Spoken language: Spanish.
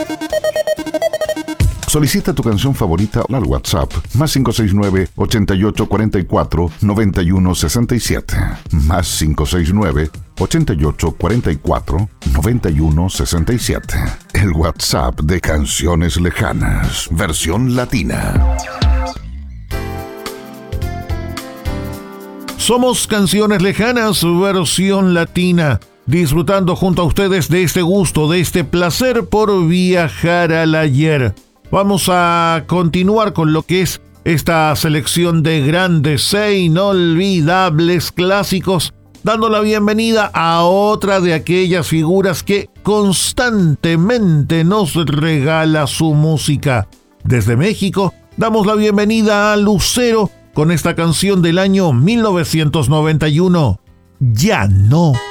Solicita tu canción favorita al WhatsApp más 569-8844-9167. Más 569-8844-9167. El WhatsApp de Canciones Lejanas, versión latina. Somos Canciones Lejanas, versión latina, disfrutando junto a ustedes de este gusto, de este placer por viajar al ayer. Vamos a continuar con lo que es esta selección de grandes e inolvidables clásicos, dando la bienvenida a otra de aquellas figuras que constantemente nos regala su música. Desde México, damos la bienvenida a Lucero con esta canción del año 1991, Ya no.